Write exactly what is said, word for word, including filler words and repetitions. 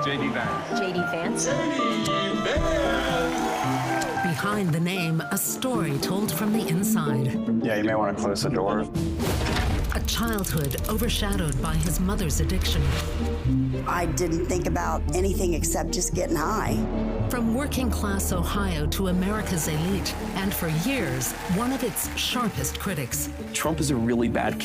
J D Vance. J D Vance. J D Vance. Behind the name, a story told from the inside. Yeah, you may want to close the door. A childhood overshadowed by his mother's addiction. I didn't think about anything except just getting high. From working class Ohio to America's elite, and for years, one of its sharpest critics. Trump is a really bad